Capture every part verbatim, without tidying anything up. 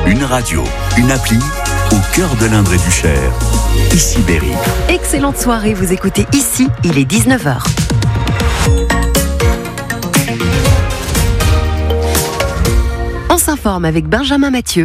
Une radio, une appli, au cœur de l'Indre et du Cher. Ici Berry. Excellente soirée, vous écoutez Ici, il est dix-neuf heures. On s'informe avec Benjamin Mathieu.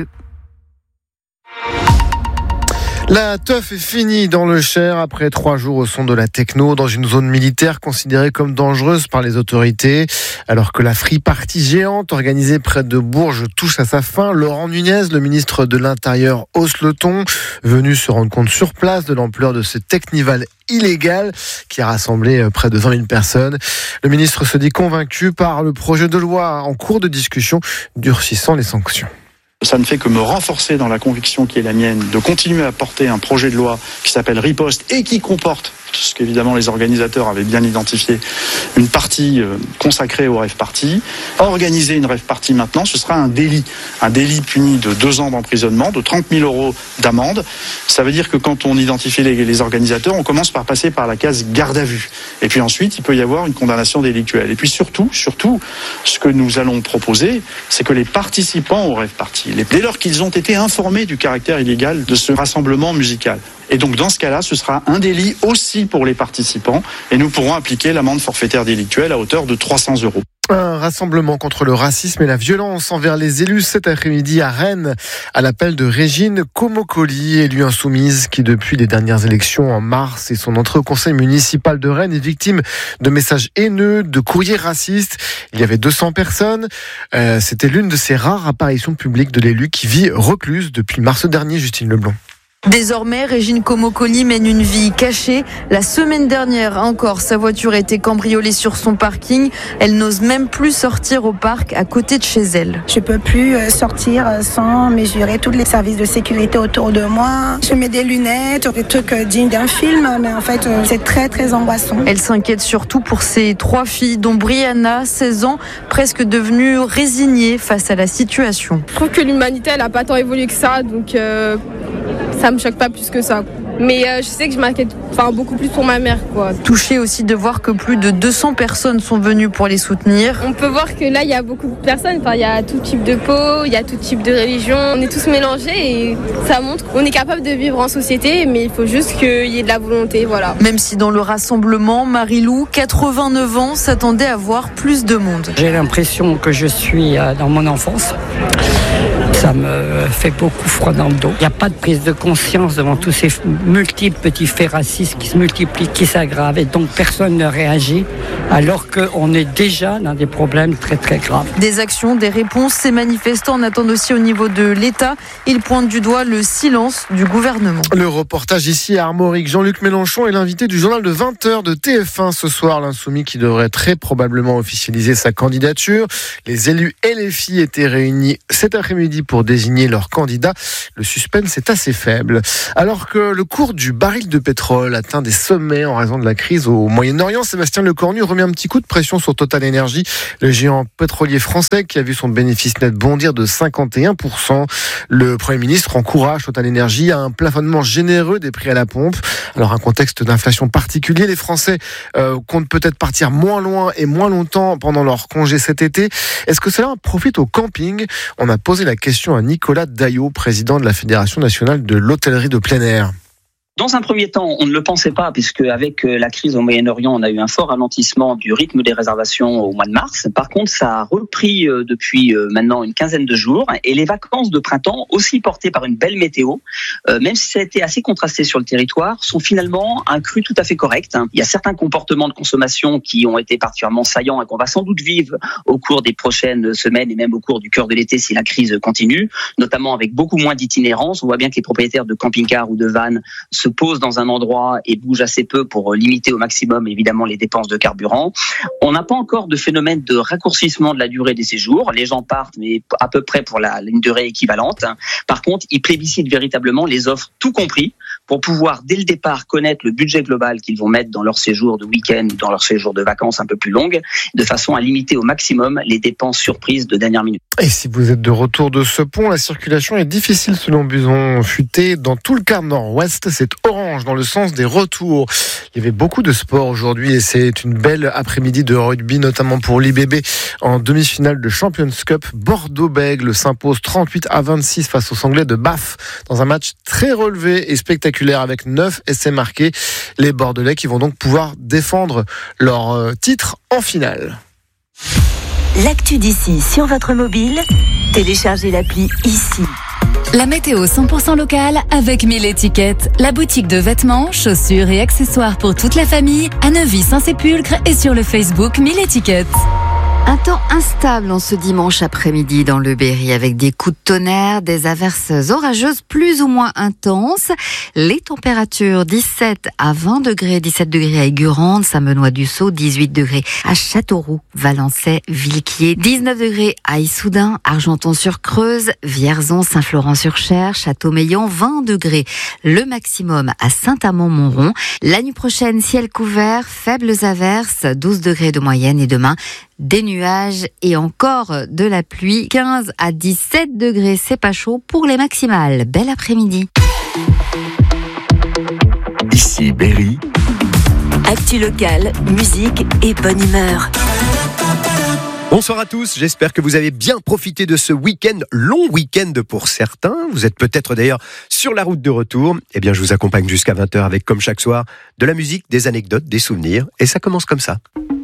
La teuf est finie dans le Cher après trois jours au son de la techno dans une zone militaire considérée comme dangereuse par les autorités. Alors que la free party géante organisée près de Bourges touche à sa fin, Laurent Nunez, le ministre de l'Intérieur, hausse le ton, venu se rendre compte sur place de l'ampleur de ce technival illégal qui a rassemblé près de vingt mille personnes. Le ministre se dit convaincu par le projet de loi en cours de discussion durcissant les sanctions. Ça ne fait que me renforcer dans la conviction qui est la mienne de continuer à porter un projet de loi qui s'appelle Riposte et qui comporte, ce qu'évidemment les organisateurs avaient bien identifié, une partie consacrée au rave party. Organiser une rave party maintenant, ce sera un délit. Un délit puni de deux ans d'emprisonnement, de trente mille euros d'amende. Ça veut dire que quand on identifie les, les organisateurs, on commence par passer par la case garde à vue. Et puis ensuite, il peut y avoir une condamnation délictuelle. Et puis surtout, surtout, ce que nous allons proposer, c'est que les participants au rave party, dès lors qu'ils ont été informés du caractère illégal de ce rassemblement musical. Et donc dans ce cas-là, ce sera un délit aussi pour les participants et nous pourrons appliquer l'amende forfaitaire délictuelle à hauteur de trois cents euros. Un rassemblement contre le racisme et la violence envers les élus cet après-midi à Rennes, à l'appel de Régine Comocoli, élue insoumise qui depuis les dernières élections en mars et son entrée au conseil municipal de Rennes est victime de messages haineux, de courriers racistes. Il y avait deux cents personnes. Euh, c'était l'une de ces rares apparitions publiques de l'élu qui vit recluse depuis mars dernier, Justine Leblanc. Désormais, Régine Comocoli mène une vie cachée. La semaine dernière encore, sa voiture a été cambriolée sur son parking. Elle n'ose même plus sortir au parc à côté de chez elle. Je peux plus sortir sans mesurer tous les services de sécurité autour de moi. Je mets des lunettes, des trucs dignes d'un film, mais en fait, c'est très très angoissant. Elle s'inquiète surtout pour ses trois filles, dont Brianna, seize ans, presque devenue résignée face à la situation. Je trouve que l'humanité, elle n'a pas tant évolué que ça, donc... Euh... ça me choque pas plus que ça. Mais euh, je sais que je m'inquiète enfin, beaucoup plus pour ma mère, quoi. Touchée aussi de voir que plus de deux cents personnes sont venues pour les soutenir. On peut voir que là, il y a beaucoup de personnes. Enfin, il y a tout type de peau, il y a tout type de religion. On est tous mélangés et ça montre qu'on est capable de vivre en société, mais il faut juste qu'il y ait de la volonté, voilà. Même si dans le rassemblement, Marie-Lou, quatre-vingt-neuf ans, s'attendait à voir plus de monde. J'ai l'impression que je suis dans mon enfance. Ça me fait beaucoup froid dans le dos. Il n'y a pas de prise de conscience devant tous ces multiples petits faits racistes qui se multiplient, qui s'aggravent et donc personne ne réagit alors qu'on est déjà dans des problèmes très très graves. Des actions, des réponses, ces manifestants en attendent aussi au niveau de l'État. Ils pointent du doigt le silence du gouvernement. Le reportage ici à Armorique. Jean-Luc Mélenchon est l'invité du journal de vingt heures de T F un ce soir. L'insoumis qui devrait très probablement officialiser sa candidature. Les élus et les filles étaient réunis cet après-midi pour désigner leur candidat. Le suspense est assez faible. Alors que le cours du baril de pétrole atteint des sommets en raison de la crise au Moyen-Orient, Sébastien Lecornu remet un petit coup de pression sur Total Energy, le géant pétrolier français qui a vu son bénéfice net bondir de cinquante et un pour cent. Le Premier ministre encourage Total Energy à un plafonnement généreux des prix à la pompe. Alors un contexte d'inflation particulier, les Français euh, comptent peut-être partir moins loin et moins longtemps pendant leur congé cet été. Est-ce que cela profite au camping ? On a posé la question à Nicolas Daillot, président de la Fédération nationale de l'hôtellerie de plein air. Dans un premier temps, on ne le pensait pas, puisque avec la crise au Moyen-Orient, on a eu un fort ralentissement du rythme des réservations au mois de mars. Par contre, ça a repris depuis maintenant une quinzaine de jours. Et les vacances de printemps, aussi portées par une belle météo, même si ça a été assez contrasté sur le territoire, sont finalement un cru tout à fait correct. Il y a certains comportements de consommation qui ont été particulièrement saillants et qu'on va sans doute vivre au cours des prochaines semaines et même au cours du cœur de l'été si la crise continue, notamment avec beaucoup moins d'itinérance. On voit bien que les propriétaires de camping-cars ou de vannes se posent dans un endroit et bougent assez peu pour limiter au maximum évidemment les dépenses de carburant. On n'a pas encore de phénomène de raccourcissement de la durée des séjours. Les gens partent mais à peu près pour la, une durée équivalente. Par contre, ils plébiscitent véritablement les offres tout compris pour pouvoir dès le départ connaître le budget global qu'ils vont mettre dans leur séjour de week-end ou dans leur séjour de vacances un peu plus longue, de façon à limiter au maximum les dépenses surprises de dernière minute. Et si vous êtes de retour de ce pont, la circulation est difficile selon Buson Futé. Dans tout le quart nord-ouest, c'est orange dans le sens des retours. Il y avait beaucoup de sport aujourd'hui et c'est une belle après-midi de rugby, notamment pour l'I B B en demi-finale de Champions Cup. Bordeaux-Bègles s'impose trente-huit à vingt-six face aux Anglais de Bath dans un match très relevé et spectaculaire avec neuf essais marqués. Les Bordelais qui vont donc pouvoir défendre leur titre en finale. L'actu d'ici sur votre mobile, téléchargez l'appli ici. La météo cent pour cent locale avec mille étiquettes. La boutique de vêtements, chaussures et accessoires pour toute la famille à Neuvy-Saint-Sépulcre et sur le Facebook mille étiquettes. Un temps instable en ce dimanche après-midi dans le Berry avec des coups de tonnerre, des averses orageuses plus ou moins intenses. Les températures dix-sept à vingt degrés, dix-sept degrés à Aigurande, Saint-Benoît-du-Sault, dix-huit degrés à Châteauroux, Valençay, Villequier, dix-neuf degrés à Issoudun, Argenton-sur-Creuse, Vierzon, Saint-Florent-sur-Cher, Châteaumeillan, vingt degrés le maximum à Saint-Amand-Montrond. La nuit prochaine, ciel couvert, faibles averses, douze degrés de moyenne et demain, des nuages et encore de la pluie. quinze à dix-sept degrés, c'est pas chaud pour les maximales. Bel après-midi. Ici Berry. Actu locale, musique et bonne humeur. Bonsoir à tous, j'espère que vous avez bien profité de ce week-end, long week-end pour certains. Vous êtes peut-être d'ailleurs sur la route de retour. Eh bien, je vous accompagne jusqu'à vingt heures avec, comme chaque soir, de la musique, des anecdotes, des souvenirs. Et ça commence comme ça.